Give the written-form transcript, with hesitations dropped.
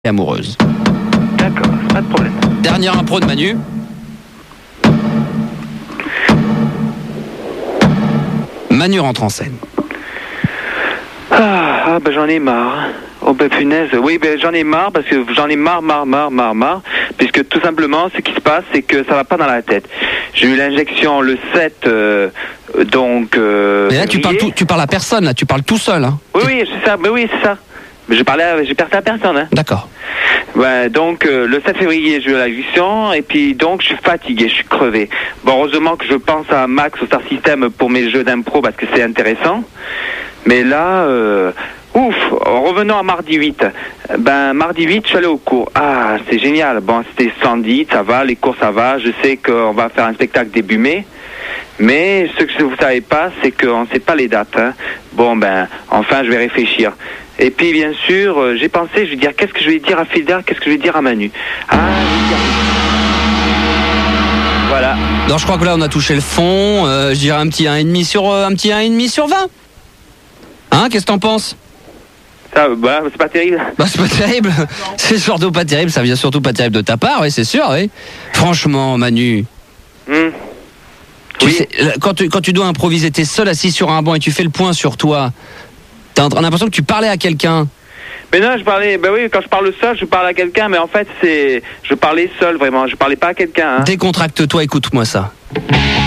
amoureuse. D'accord, pas de problème. Dernière impro de Manu. Manu rentre en scène. Ben j'en ai marre. Oh ben punaise, oui ben j'en ai marre parce que j'en ai marre, puisque tout simplement ce qui se passe c'est que ça va pas dans la tête. J'ai eu l'injection le 7, donc... Mais là tu parles à personne, là tu parles tout seul. Hein. Oui c'est ça, Mais j'ai parlé à personne. Hein. D'accord. Ouais, donc le 7 février j'ai eu l'injection et puis donc je suis fatigué, je suis crevé. Bon heureusement que je pense à Max au Star System pour mes jeux d'impro parce que c'est intéressant. Mais là, revenons à mardi 8. Mardi 8, je suis allé au cours. Ah, c'est génial. Bon, c'était splendide, ça va, les cours ça va. Je sais qu'on va faire un spectacle début mai. Mais ce que vous savez pas, c'est qu'on ne sait pas les dates. Hein. Bon, enfin, je vais réfléchir. Et puis, bien sûr, j'ai pensé, je vais dire, qu'est-ce que je vais dire à Fida, qu'est-ce que je vais dire à Manu. Voilà. Non, je crois que là, on a touché le fond. Je dirais un petit 1,5 sur 20. Hein, qu'est-ce que t'en penses ? Ça, c'est pas terrible. C'est pas terrible. C'est surtout pas terrible. Ça vient surtout pas terrible de ta part, oui, c'est sûr, oui. Franchement, Manu. Tu sais, quand tu dois improviser, t'es seul assis sur un banc et tu fais le point sur toi. T'as l'impression que tu parlais à quelqu'un. Mais non, quand je parle seul, je parle à quelqu'un, mais en fait, je parlais seul, vraiment. Je parlais pas à quelqu'un. Hein. Décontracte-toi, écoute-moi ça.